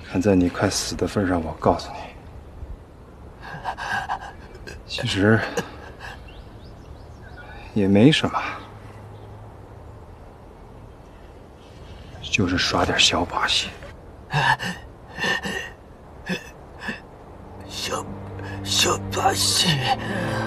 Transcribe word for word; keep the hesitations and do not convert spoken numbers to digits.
看在你快死的份上，我告诉你，其实也没什么，就是耍点小把戏。 小小把戏。